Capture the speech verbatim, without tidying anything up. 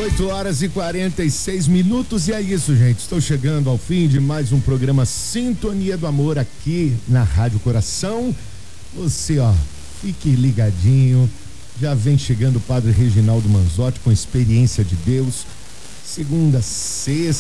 oito horas e quarenta e seis minutos, e é isso, gente. Estou chegando ao fim de mais um programa Sintonia do Amor aqui na Rádio Coração. Você, ó, fique ligadinho. Já vem chegando o Padre Reginaldo Manzotti com experiência de Deus. Segunda, sexta.